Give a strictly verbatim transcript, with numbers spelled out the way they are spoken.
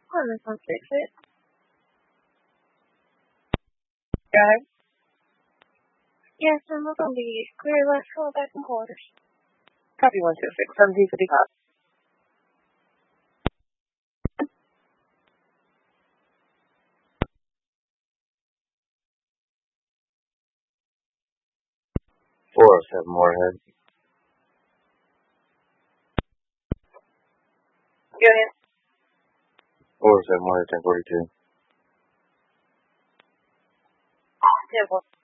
Apartments on fix it. Go ahead. Yes, I'm not going to be clear. Let's call back in quarters. Copy one two six, seventeen fifty-five. four oh seven Moorhead. Go ahead. four oh seven Moorhead, ten forty-two. Temple.